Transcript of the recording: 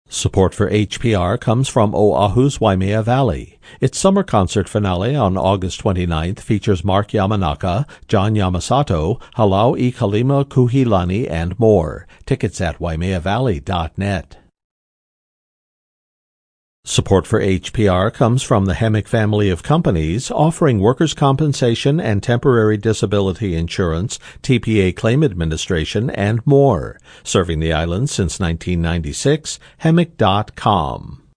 Support for HPR comes from Oahu's Waimea Valley. Its summer concert finale on August 29th features Mark Yamanaka, John Yamasato, Halau I Kalima Kuhilani, and more. Tickets at waimeavalley.net. Support for HPR comes from the Hemick family of companies offering workers' compensation and temporary disability insurance, TPA claim administration, and more. Serving the island since 1996, Hemick.com.